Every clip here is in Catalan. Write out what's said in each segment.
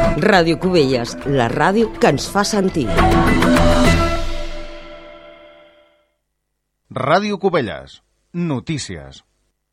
Ràdio Cubelles, la ràdio que ens fa sentir. Ràdio Cubelles, notícies.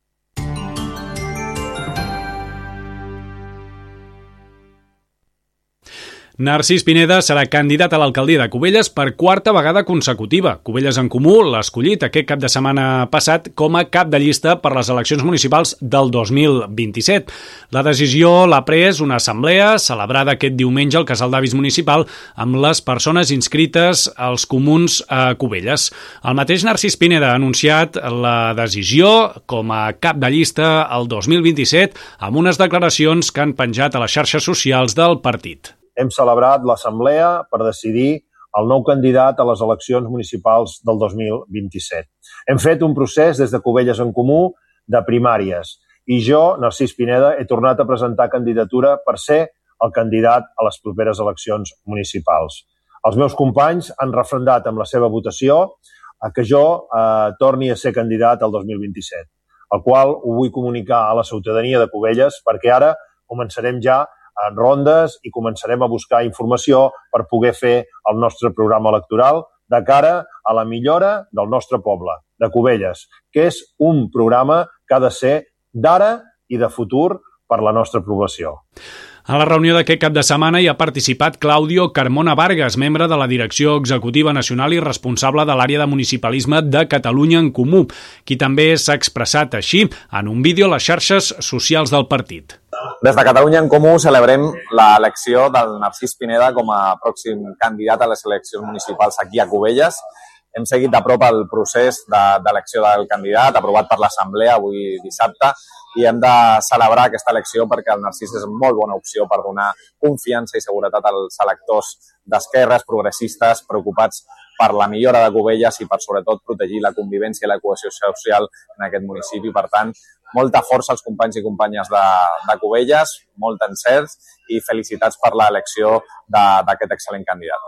Narcís Pineda serà candidat a l'alcaldia de Cubelles per quarta vegada consecutiva. Cubelles en Comú l'ha escollit aquest cap de setmana passat com a cap de llista per les eleccions municipals del 2027. La decisió l'ha pres una assemblea celebrada aquest diumenge al Casal d'Avis Municipal amb les persones inscrites als comuns a Cubelles. El mateix Narcís Pineda ha anunciat la decisió com a cap de llista el 2027 amb unes declaracions que han penjat a les xarxes socials del partit. Hem celebrat l'assemblea per decidir el nou candidat a les eleccions municipals del 2027. Hem fet un procés des de Cubelles en Comú de primàries i jo, Narcís Pineda, he tornat a presentar candidatura per ser el candidat a les properes eleccions municipals. Els meus companys han refrendat amb la seva votació que jo torni a ser candidat al 2027, el qual ho vull comunicar a la ciutadania de Cubelles perquè ara començarem ja en rondes i començarem a buscar informació per poder fer el nostre programa electoral de cara a la millora del nostre poble, de Cubelles, que és un programa que ha de ser d'ara i de futur per la nostra població. A la reunió d'aquest cap de setmana hi ha participat Claudio Carmona Vargas, membre de la Direcció Executiva Nacional i responsable de l'àrea de municipalisme de Catalunya en Comú, qui també s'ha expressat així en un vídeo a les xarxes socials del partit. Des de Catalunya en Comú celebrem l'elecció del Narcís Pineda com a pròxim candidat a les eleccions municipals aquí a Cubelles. Hem seguit de prop el procés d'elecció del candidat, aprovat per l'Assemblea avui dissabte, i hem de celebrar aquesta elecció perquè el Narcís és molt bona opció per donar confiança i seguretat als electors d'esquerres, progressistes, preocupats per la millora de Cubelles i per, sobretot, protegir la convivència i la cohesió social en aquest municipi. Per tant, molta força als companys i companyes de Cubelles, molt encert i felicitats per l'elecció d'aquest excel·lent candidat.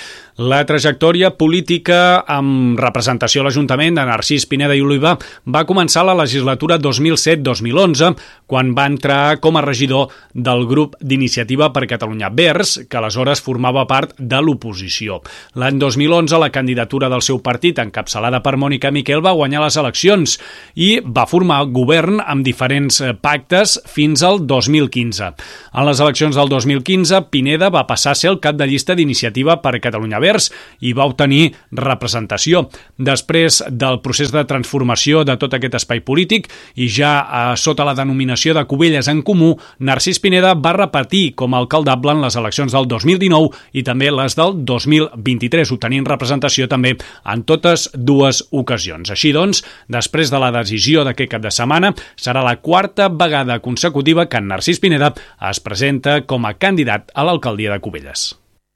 La trajectòria política amb representació a l'Ajuntament de Narcís Pineda i Oliva va començar la legislatura 2007-2011, quan va entrar com a regidor del grup d'Iniciativa per Catalunya Verds, que aleshores formava part de l'oposició. L'any 2011, la candidatura del seu partit, encapçalada per Mònica Miquel, va guanyar les eleccions i va formar govern amb diferents pactes fins al 2015. En les eleccions del 2015, Pineda va passar a ser el cap de llista d'Iniciativa per Catalunya Verds i va obtenir representació. Després del procés de transformació de tot aquest espai polític i ja sota la denominació de Cubelles en Comú, Narcís Pineda va repetir com a alcaldable en les eleccions del 2019 i també les del 2023, obtenint representació també en totes dues ocasions. Així doncs, després de la decisió d'aquest cap de setmana, serà la quarta vegada consecutiva que en Narcís Pineda es presenta com a candidat a l'alcaldia de Cubelles.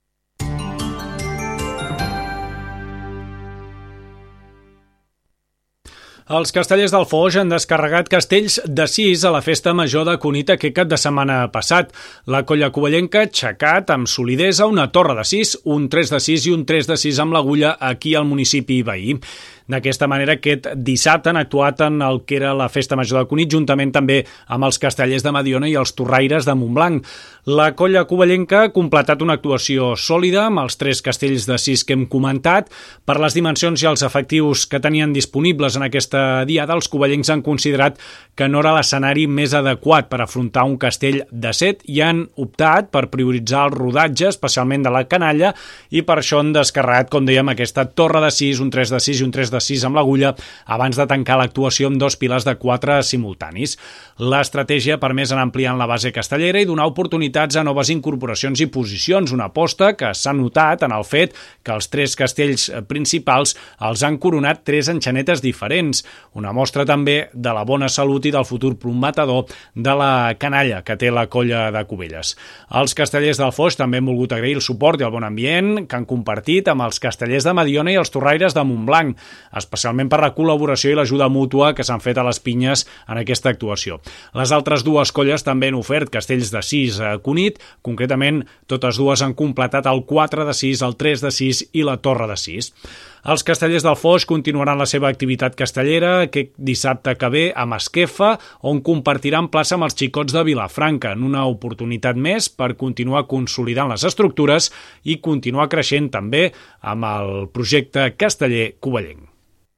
Els castellers del Foix han descarregat castells de 6 a la festa major de Cunit aquest cap de setmana passat. La colla covellenca ha aixecat amb solidesa una torre de 6, un 3 de 6 i un 3 de 6 amb l'agulla aquí al municipi veí. D'aquesta manera, aquest dissabte han actuat en el que era la festa major de Cunit, juntament també amb els castellers de Mediona i els torraires de Montblanc. La colla covellenca ha completat una actuació sòlida amb els 3 castells de 6 que hem comentat. Per les dimensions i els efectius que tenien disponibles en aquesta diada, els covellencs han considerat que no era l'escenari més adequat per afrontar un castell de 7 i han optat per prioritzar el rodatge, especialment de la canalla, i per això han descarregat, com dèiem, aquesta torre de 6, un 3 de 6 i un 3 de 6 amb l'agulla abans de tancar l'actuació amb 2 pilars de 4 simultanis. L'estratègia ha permès anar ampliant la base castellera i donar oportunitats a noves incorporacions i posicions, una aposta que s'ha notat en el fet que els 3 castells principals els han coronat 3 enxanetes diferents, una mostra també de la bona salut i del futur prometedor de la canalla que té la colla de Cubelles. Els castellers del Foix també han volgut agrair el suport i el bon ambient que han compartit amb els castellers de Mediona i els torraires de Montblanc, especialment per la col·laboració i l'ajuda mútua que s'han fet a les pinyes en aquesta actuació. Les altres dues colles també han ofert castells de 6 a Cunit, concretament totes dues han completat el 4 de 6, el 3 de 6 i la torre de 6. Els Castellers del Foix continuaran la seva activitat castellera aquest dissabte que ve a Masquefa, on compartiran plaça amb els Xicots de Vilafranca, en una oportunitat més per continuar consolidant les estructures i continuar creixent també amb el projecte casteller covellenc.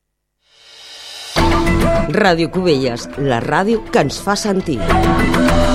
Ràdio Cubelles, la ràdio que ens fa sentir.